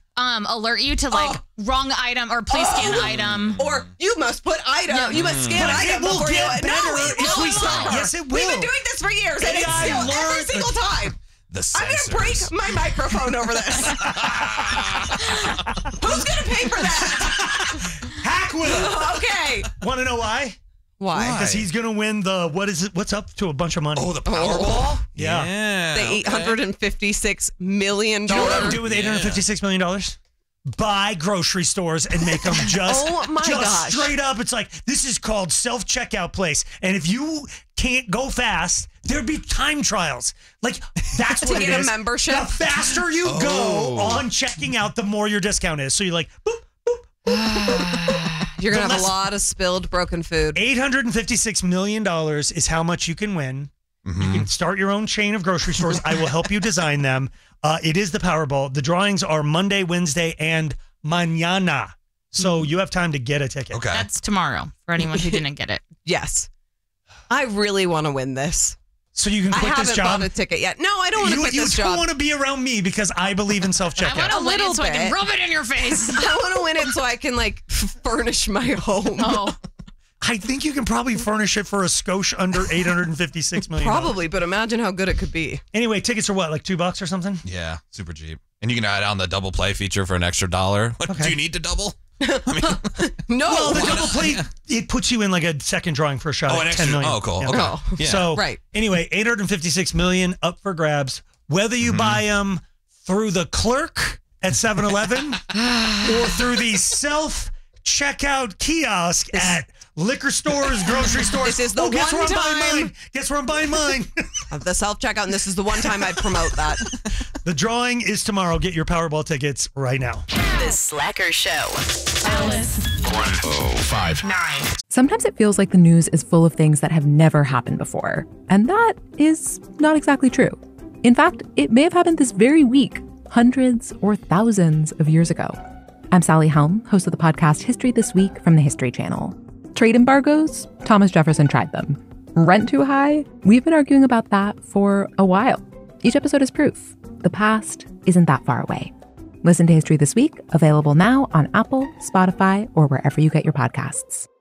alert you to wrong item or please scan item. Or you must put item. You must scan item before you. Yes, it will. We've been doing this for years, and it's still every single time. I'm going to break my microphone over this. Who's going to pay for that? Hack will. Okay. Want to know why? Why? Because he's going to win the, what's up to a bunch of money? Oh, the Powerball? Yeah. The $856 million. Do you know what I would do with $856 million? Buy grocery stores and make them just, straight up. It's like, this is called self-checkout place. And if you can't go fast, there'd be time trials. Like, that's what it is. To get a membership? The faster you go on checking out, the more your discount is. So you're like, boop, boop, boop, boop, boop. You're going to have a lot of spilled, broken food. $856 million is how much you can win. Mm-hmm. You can start your own chain of grocery stores. I will help you design them. It is the Powerball. The drawings are Monday, Wednesday, and mañana. So you have time to get a ticket. Okay. That's tomorrow for anyone who didn't get it. Yes. I really want to win this. So you can quit this job? I haven't bought a ticket yet. No, I don't want to quit this job. You want to be around me because I believe in self-checkout. I want to win it so I can rub it in your face. I want to win it so I can furnish my home. Oh. I think you can probably furnish it for a skosh under $856 million. Probably, but imagine how good it could be. Anyway, tickets are what, like $2 or something? Yeah, super cheap. And you can add on the double play feature for an extra $1. Okay. Do you need to double? No. Well, the double play, it puts you in like a second drawing for a shot at $10 million. Oh, cool. Yeah. Okay. Yeah. So, anyway, $856 million up for grabs. Whether you buy them through the clerk at 7-Eleven or through the self-checkout kiosk at liquor stores, grocery stores. This is the one time. Guess where I'm buying mine. The self-checkout, and this is the one time I'd promote that. The drawing is tomorrow. Get your Powerball tickets right now. The Slacker Show. Alice. 1059. Sometimes it feels like the news is full of things that have never happened before. And that is not exactly true. In fact, it may have happened this very week, hundreds or thousands of years ago. I'm Sally Helm, host of the podcast History This Week from the History Channel. Trade embargoes? Thomas Jefferson tried them. Rent too high? We've been arguing about that for a while. Each episode is proof. The past isn't that far away. Listen to History This Week, available now on Apple, Spotify, or wherever you get your podcasts.